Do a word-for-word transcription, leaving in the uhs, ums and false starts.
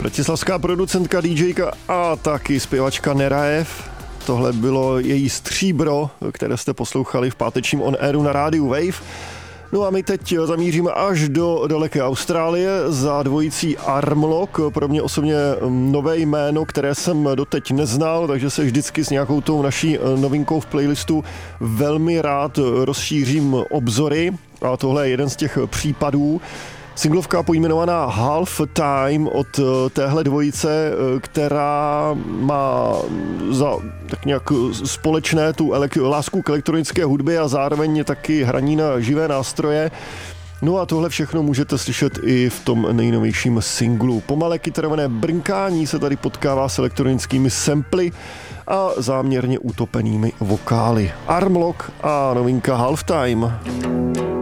Bratislavská producentka, DJka a taky zpěvačka Nerajev. Tohle bylo její Stříbro, které jste poslouchali v pátečním on airu na rádiu Wave. No a my teď zamíříme až do daleké Austrálie za dvojicí Armlock. Pro mě osobně nové jméno, které jsem doteď neznal, takže se vždycky s nějakou tou naší novinkou v playlistu velmi rád rozšířím obzory. A tohle je jeden z těch případů. Singlovka pojmenovaná Half Time od téhle dvojice, která má za tak nějak společné tu elek- lásku k elektronické hudbě a zároveň taky hraní na živé nástroje. No a tohle všechno můžete slyšet i v tom nejnovějším singlu. Pomalé kytarové brnkání se tady potkává s elektronickými samply a záměrně utopenými vokály. Armlock a novinka Half Time.